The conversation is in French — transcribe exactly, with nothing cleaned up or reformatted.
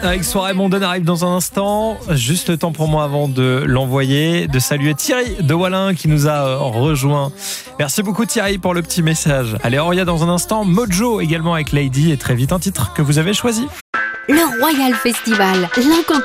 Avec Soirée Mondaine arrive dans un instant. Juste le temps pour moi avant de l'envoyer, de saluer Thierry de Wallin qui nous a rejoint. Merci beaucoup Thierry pour le petit message. Allez, Auria dans un instant. Mojo également avec Lady et très vite un titre que vous avez choisi. Le Royal Festival, l'incontournable.